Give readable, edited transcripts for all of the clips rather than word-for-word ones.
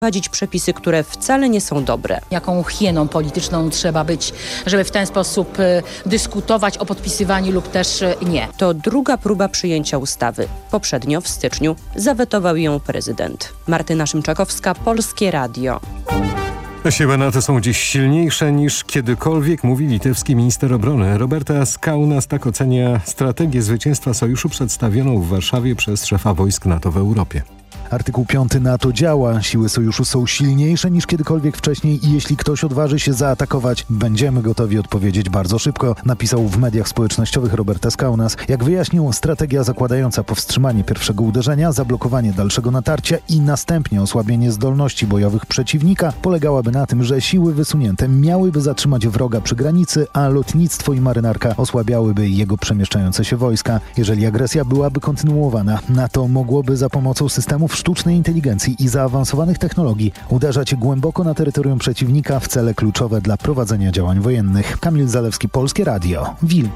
wprowadzić przepisy, które wcale nie są dobre. Jaką hieną polityczną trzeba być, żeby w ten sposób dyskutować o podpisywaniu lub też nie. To druga próba przyjęcia ustawy. Poprzednio w styczniu zawetował ją prezydent. Martyna Szymczakowska, Polskie Radio. Siły NATO są dziś silniejsze niż kiedykolwiek, mówi litewski minister obrony. Robertas Kaunas tak ocenia strategię zwycięstwa sojuszu przedstawioną w Warszawie przez szefa wojsk NATO w Europie. Artykuł 5 NATO działa. Siły sojuszu są silniejsze niż kiedykolwiek wcześniej i jeśli ktoś odważy się zaatakować, będziemy gotowi odpowiedzieć bardzo szybko, napisał w mediach społecznościowych Robertas Kaunas. Jak wyjaśnił, strategia zakładająca powstrzymanie pierwszego uderzenia, zablokowanie dalszego natarcia i następnie osłabienie zdolności bojowych przeciwnika polegałaby na tym, że siły wysunięte miałyby zatrzymać wroga przy granicy, a lotnictwo i marynarka osłabiałyby jego przemieszczające się wojska. Jeżeli agresja byłaby kontynuowana, NATO mogłoby za pomocą systemów sztucznej inteligencji i zaawansowanych technologii uderzać głęboko na terytorium przeciwnika w cele kluczowe dla prowadzenia działań wojennych. Kamil Zalewski, Polskie Radio, Wilno.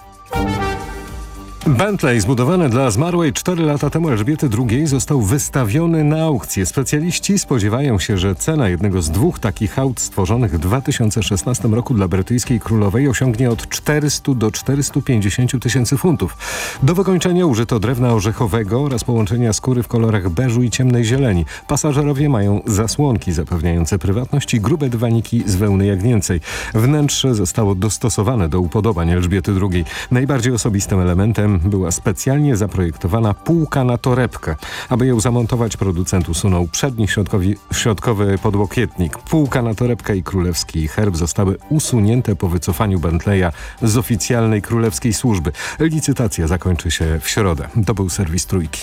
Bentley zbudowany dla zmarłej 4 lata temu Elżbiety II został wystawiony na aukcję. Specjaliści spodziewają się, że cena jednego z 2 takich aut stworzonych w 2016 roku dla brytyjskiej królowej osiągnie od 400 do 450 tysięcy funtów. Do wykończenia użyto drewna orzechowego oraz połączenia skóry w kolorach beżu i ciemnej zieleni. Pasażerowie mają zasłonki zapewniające prywatność i grube dywaniki z wełny jagnięcej. Wnętrze zostało dostosowane do upodobań Elżbiety II. Najbardziej osobistym elementem była specjalnie zaprojektowana półka na torebkę. Aby ją zamontować, producent usunął przedni środkowy podłokietnik. Półka na torebkę i królewski herb zostały usunięte po wycofaniu Bentleya z oficjalnej królewskiej służby. Licytacja zakończy się w środę. To był serwis Trójki.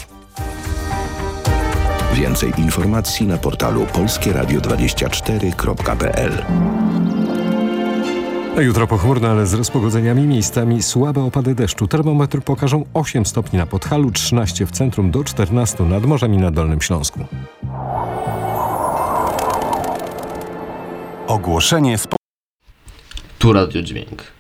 Więcej informacji na portalu polskieradio24.pl. Jutro pochmurno, ale z rozpogodzeniami, miejscami słabe opady deszczu. Termometry pokażą 8 stopni na Podhalu, 13 w centrum, do 14 nad morzem i na Dolnym Śląsku. Ogłoszenie Tu Radio Dźwięk.